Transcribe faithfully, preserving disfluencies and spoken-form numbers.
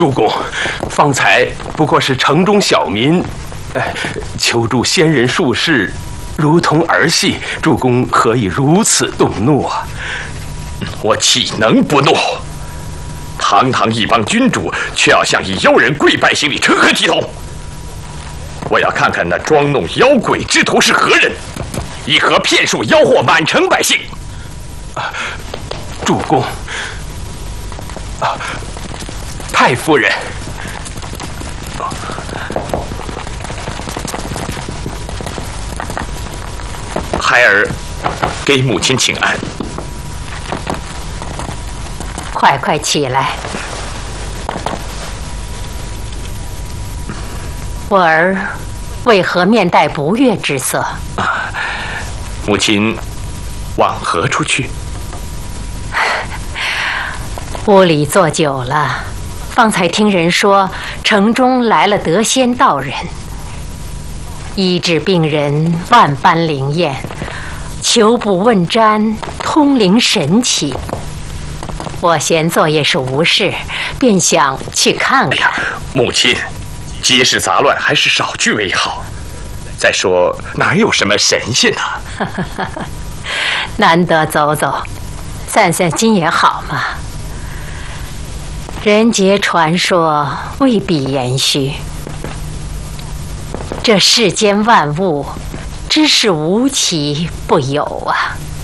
主公，方才不过是城中小民，哎，求助先人术士，如同儿戏。主公何以如此动怒啊？ 我岂能不怒？堂堂一帮君主，却要向一妖人跪拜行礼，成何体统？我要看看那装弄妖鬼之徒是何人，以何骗术妖惑满城百姓？ 啊，主公，啊，太夫人。 孩儿给母亲请安。 快快起来，我儿为何面带不悦之色？ 啊，母亲往何处去？ 屋里坐久了，方才听人说城中来了得仙道人，医治病人万般灵验，求卜问占，通灵神奇。我闲坐也是无事，便想去看看。 哎呀，母亲，街市杂乱，还是少去为好。再说，哪有什么神仙呢？ 难得走走，散散心也好嘛。人杰传说未必言虚，这世间万物，知是无奇不有啊。